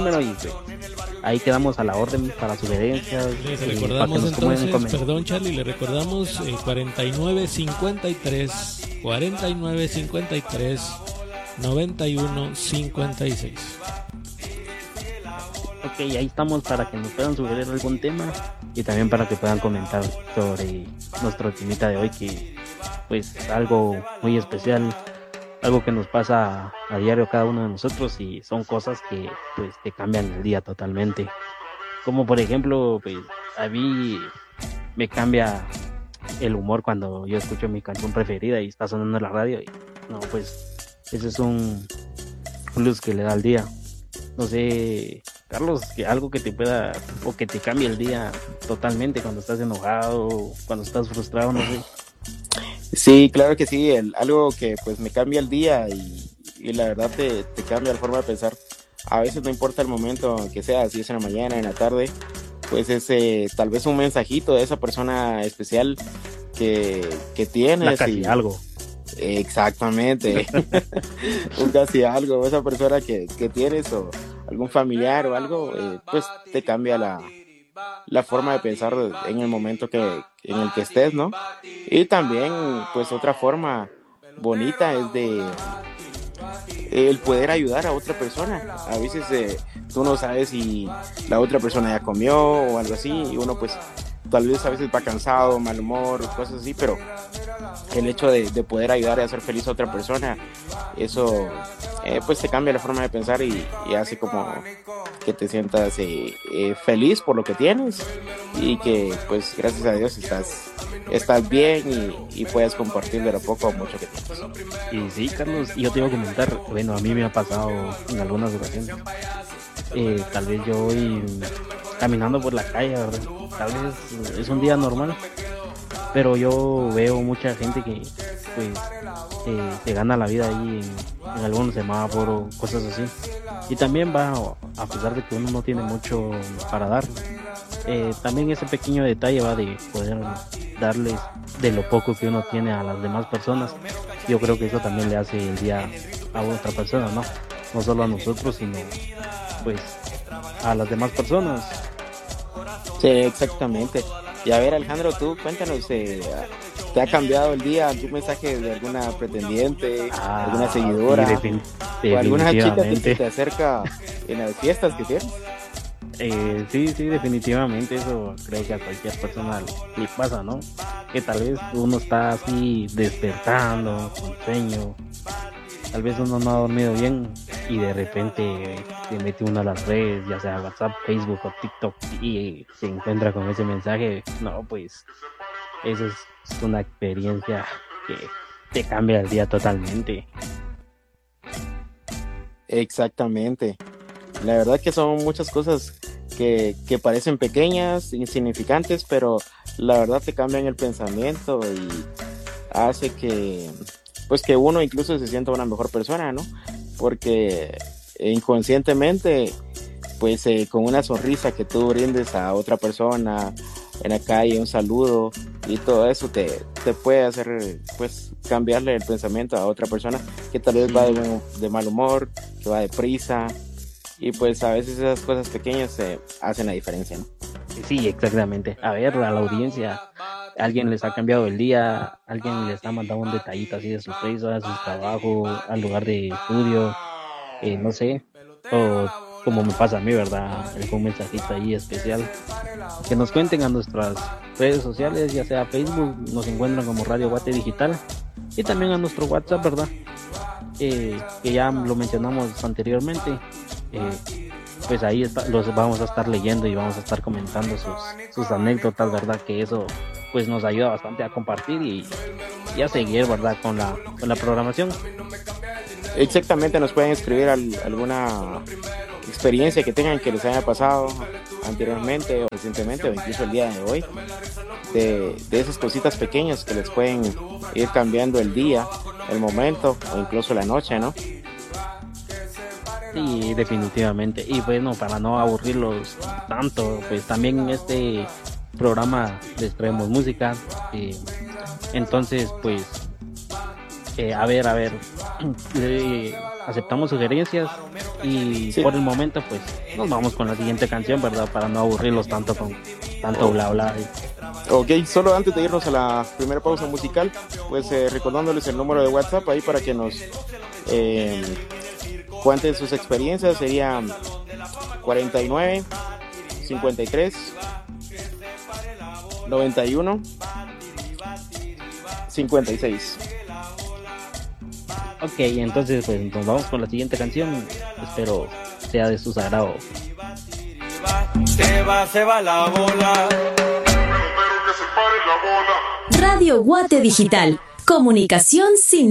número y pues, ahí quedamos a la orden para sugerencias. Les recordamos entonces, perdón Charlie, le recordamos 4953 9156. Ok, ahí estamos para que nos puedan sugerir algún tema y también para que puedan comentar sobre nuestro temita de hoy, que pues algo muy especial, algo que nos pasa a diario a cada uno de nosotros y son cosas que pues te cambian el día totalmente. Como por ejemplo, pues a mí me cambia el humor cuando yo escucho mi canción preferida y está sonando en la radio y no, pues ese es un plus que le da al día. No sé, Carlos, que algo que te pueda o que te cambie el día totalmente cuando estás enojado, cuando estás frustrado, no sé. Sí, claro que sí, algo que pues me cambia el día y la verdad te cambia la forma de pensar. A veces no importa el momento que sea, si es en la mañana, en la tarde, pues es tal vez un mensajito de esa persona especial que tienes. Casi algo. Exactamente. Un casi algo, esa persona que tienes o algún familiar o algo, pues te cambia la forma de pensar en el momento en el que estés, ¿no? Y también, pues otra forma bonita es el poder ayudar a otra persona. A veces tú no sabes si la otra persona ya comió o algo así, y uno pues tal vez a veces va cansado, mal humor, cosas así, pero el hecho de poder ayudar y hacer feliz a otra persona, eso pues te cambia la forma de pensar y hace como que te sientas feliz por lo que tienes y que pues gracias a Dios estás bien y puedes compartir de lo poco o mucho que tienes. Y sí, Carlos, yo te iba a comentar, bueno, a mí me ha pasado en algunas ocasiones, tal vez yo voy caminando por la calle, ¿verdad? Tal vez es un día normal, pero yo veo mucha gente que pues se gana la vida ahí en algunos semáforos, cosas así, y también va, a pesar de que uno no tiene mucho para dar, también ese pequeño detalle va de poder darles de lo poco que uno tiene a las demás personas. Yo creo que eso también le hace el día a otra persona, no solo a nosotros, sino pues a las demás personas. Sí, exactamente. Y a ver, Alejandro, tú cuéntanos, ¿te ha cambiado el día algún mensaje de alguna pretendiente, alguna seguidora, o alguna chica que se te acerca en las fiestas que tienes? Sí, definitivamente, eso creo que a cualquier persona le pasa, ¿no? Que tal vez uno está así despertando, con sueño, tal vez uno no ha dormido bien y de repente se mete uno a las redes, ya sea WhatsApp, Facebook o TikTok, y se encuentra con ese mensaje. No, pues eso es una experiencia que te cambia el día totalmente. Exactamente. La verdad que son muchas cosas que parecen pequeñas, insignificantes, pero la verdad te cambian el pensamiento y hace que uno incluso se sienta una mejor persona, ¿no? Porque inconscientemente, pues con una sonrisa que tú brindes a otra persona en la calle, un saludo y todo eso te puede hacer pues cambiarle el pensamiento a otra persona que tal vez va de mal humor, que va deprisa, y pues a veces esas cosas pequeñas hacen la diferencia, ¿no? Sí, exactamente. A ver, a la audiencia, alguien les ha cambiado el día, alguien les ha mandado un detallito así de sorpresa a su trabajo, al lugar de estudio, no sé, o como me pasa a mí, ¿verdad? Algún mensajito ahí especial. Que nos cuenten a nuestras redes sociales, ya sea Facebook, nos encuentran como Radio Guate Digital, y también a nuestro WhatsApp, ¿verdad? Que ya lo mencionamos anteriormente. Pues ahí los vamos a estar leyendo y vamos a estar comentando sus anécdotas, ¿verdad? Que eso pues nos ayuda bastante a compartir y a seguir, ¿verdad? Con la programación. Exactamente, nos pueden escribir alguna experiencia que tengan que les haya pasado anteriormente o recientemente o incluso el día de hoy, de esas cositas pequeñas que les pueden ir cambiando el día, el momento o incluso la noche, ¿no? Sí, definitivamente. Y bueno, para no aburrirlos tanto, pues también en este programa les traemos música. Entonces, pues, a ver, aceptamos sugerencias y por el momento pues nos vamos con la siguiente canción, ¿verdad? Para no aburrirlos tanto con tanto bla bla. Ok, solo antes de irnos a la primera pausa musical, pues recordándoles el número de WhatsApp ahí para que nos cuenten sus experiencias, sería 49 53 91 56. Ok, entonces pues nos vamos con la siguiente canción, espero sea de su sagrado. Se va la bola. Radio Guate Digital, comunicación sin